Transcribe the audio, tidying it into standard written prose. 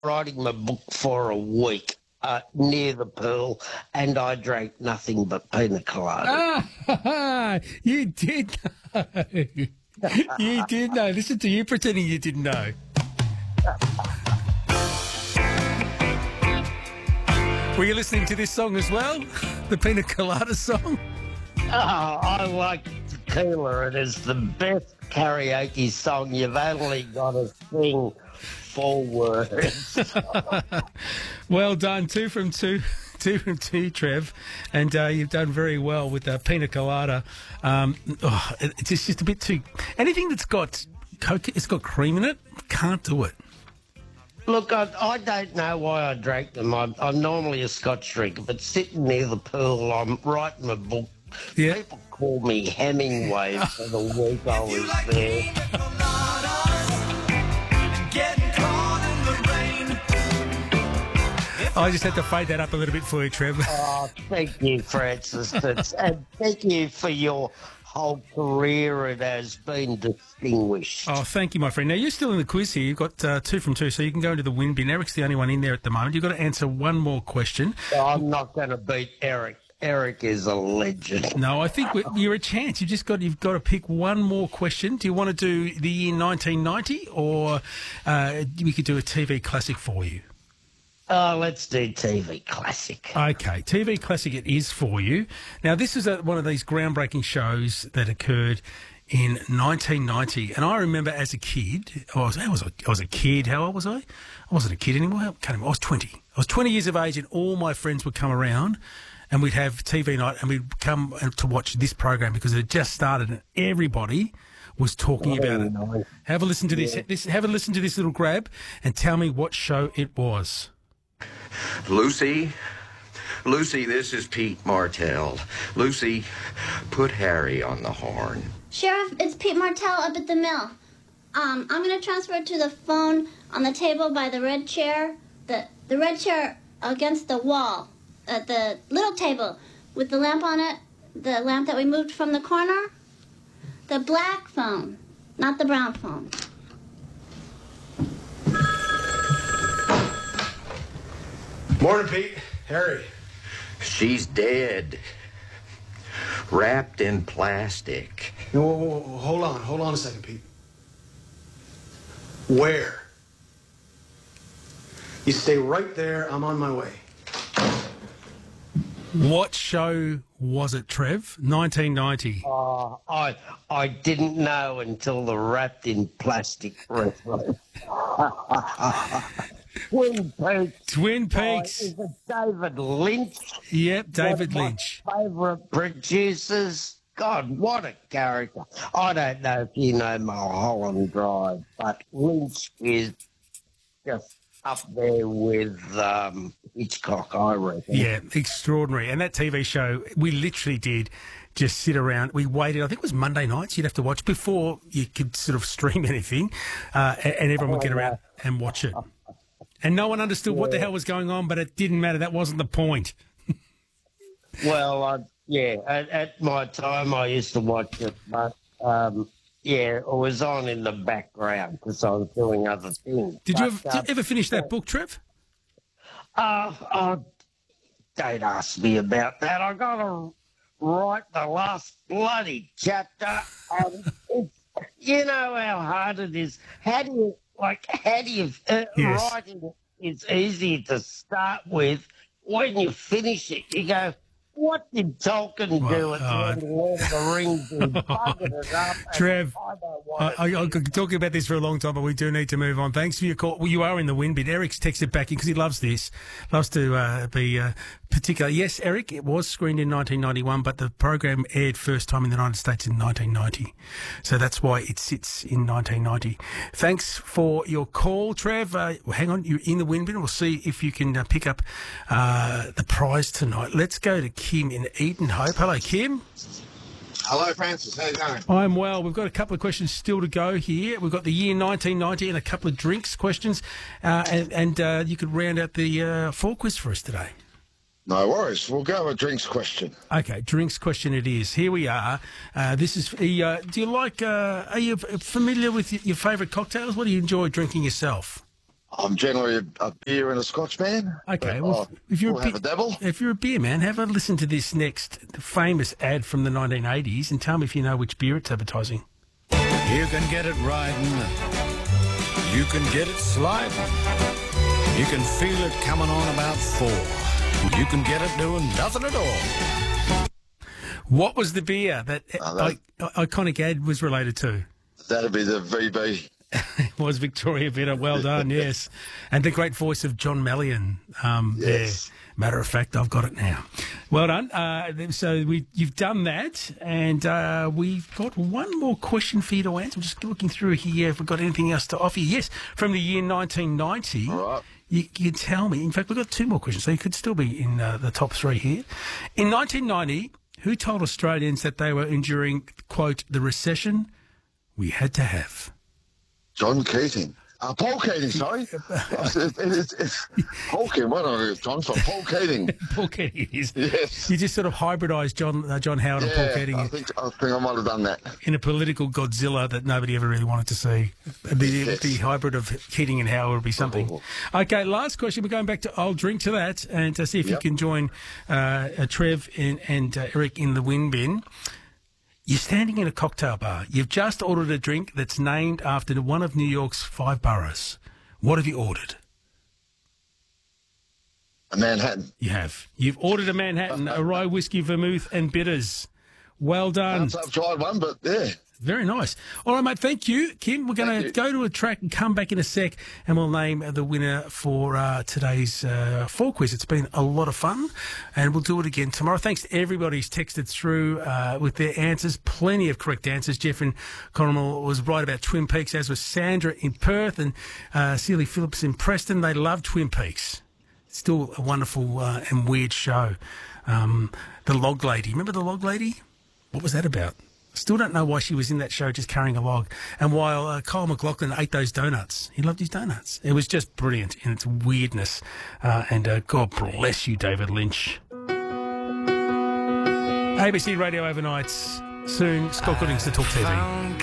writing my book for a week near the pool, and I drank nothing but pina colada. Ah, you did know. You did know. Listen to you pretending you didn't know. Were you listening to this song as well? The Pina Colada song? Oh, I like tequila. It is the best karaoke song. You've only got to sing 4 words. Well done. 2 from 2. 2 from 2, Trev. And you've done very well with the Pina Colada. It's just a bit too... Anything that's got Coke, it's got cream in it, can't do it. Look, I don't know why I drank them. I'm normally a Scotch drinker, but sitting near the pool, I'm writing a book. Yeah. People call me Hemingway for the week I was there. I just had to fade that up a little bit for you, Trev. Oh, thank you, Francis. And thank you for your whole career. It has been distinguished. Oh, thank you, my friend. Now, you're still in the quiz here. You've got 2 from 2, so you can go into the win bin. Eric's the only one in there at the moment. You've got to answer one more question. I'm not going to beat Eric. Eric is a legend. No, I think you're a chance. You've got to pick one more question. Do you want to do the year 1990, or we could do a TV classic for you? Oh, let's do TV classic. Okay, TV classic it is for you. Now, this is one of these groundbreaking shows that occurred in 1990, and I remember as a kid, I was a kid. How old was I? I wasn't a kid anymore. I was 20. I was 20 years of age, and all my friends would come around, and we'd have TV night, and we'd come to watch this program because it had just started, and everybody was talking about it. Nice. Have a listen to this. Have a listen to this little grab, and tell me what show it was. Lucy, this is Pete Martell. Lucy, put Harry on the horn. Sheriff, it's Pete Martell up at the mill. I'm going to transfer it to the phone on the table by the red chair. The red chair against the wall. The little table with the lamp on it. The lamp that we moved from the corner. The black phone, not the brown phone. Morning, Pete. Harry. She's dead. Wrapped in plastic. No, hold on a second, Pete. Where? You stay right there. I'm on my way. What show was it, Trev? 1990. I didn't know until the wrapped in plastic reference. Twin Peaks. Twin Peaks. Is it David Lynch? Yep, David One of Lynch. my favourite producers. God, what a character. I don't know if you know Mulholland Drive, but Lynch is just up there with Hitchcock, I reckon. Yeah, extraordinary. And that TV show, we literally did just sit around. We waited, I think it was Monday nights you'd have to watch before you could sort of stream anything, and everyone would get around and watch it. And no one understood what the hell was going on, but it didn't matter. That wasn't the point. Well, at my time I used to watch it, but it was on in the background because I was doing other things. Did you ever finish that book, Trev? Don't ask me about that. I got to write the last bloody chapter, and you know how hard it is. How do you Yes. writing is easy to start with. When you finish it, you go, what did Tolkien do at the end of Lord of the Rings? He buggered it up. Trev, I don't want I could talk about this for a long time, but we do need to move on. Thanks for your call. Well, you are in the win bit. Eric's texted back in because he loves this. Loves to be particular. Yes, Eric, it was screened in 1991, but the program aired first time in the United States in 1990. So that's why it sits in 1990. Thanks for your call, Trev. Hang on, you're in the win bit. We'll see if you can pick up the prize tonight. Let's go to Kim in Eaton Hope. Hello, Kim. Hello, Francis. How you going? I'm well. We've got a couple of questions still to go here. We've got the year 1990 and a couple of drinks questions, and you could round out the fall quiz for us today. No worries. We'll go with a drinks question. Okay, drinks question it is. Here we are. This is. Do you like? Are you familiar with your favourite cocktails? What do you enjoy drinking yourself? I'm generally a beer and a Scotch man. Okay, but, well, if you're we'll have a dabble. if you're a beer man, have a listen to this next famous ad from the 1980s and tell me if you know which beer it's advertising. You can get it riding. You can get it sliding. You can feel it coming on about 4. You can get it doing nothing at all. What was the beer that iconic ad was related to? That'd be the VB. It was Victoria Bitter. Well done, yes. And the great voice of John Mallion. Yes. There. Matter of fact, I've got it now. Well done. So you've done that, and we've got one more question for you to answer. I'm just looking through here if we've got anything else to offer you. Yes, from the year 1990. All right. You can tell me. In fact, we've got 2 more questions, so you could still be in the top 3 here. In 1990, who told Australians that they were enduring, quote, the recession we had to have? John Keating. Paul Keating, sorry. it's Paul Keating. Where are John from? Paul Keating. Paul Keating is. Yes. You just sort of hybridised John Howard and Paul Keating I think I might have done that. in a political Godzilla that nobody ever really wanted to see. The hybrid of Keating and Howard would be something. Oh. Okay, last question. We're going back to I'll Drink to That and to see if you can join Trev and Eric in the win bin. You're standing in a cocktail bar. You've just ordered a drink that's named after one of New York's 5 boroughs. What have you ordered? A Manhattan. You have. You've ordered a Manhattan, a rye whiskey, vermouth and bitters. Well done. I've tried one, but yeah. Very nice. All right, mate. Thank you, Kim. We're going to go to a track and come back in a sec, and we'll name the winner for today's fall quiz. It's been a lot of fun, and we'll do it again tomorrow. Thanks to everybody who's texted through with their answers. Plenty of correct answers. Jeff in Cornwall was right about Twin Peaks, as was Sandra in Perth and Celie Phillips in Preston. They love Twin Peaks. Still a wonderful and weird show. The Log Lady. Remember the Log Lady? What was that about? Still don't know why she was in that show just carrying a log. And while Kyle MacLachlan ate those donuts, he loved his donuts. It was just brilliant in its weirdness. And God bless you, David Lynch. ABC Radio Overnights. Soon, Scott Goodings to Talk TV.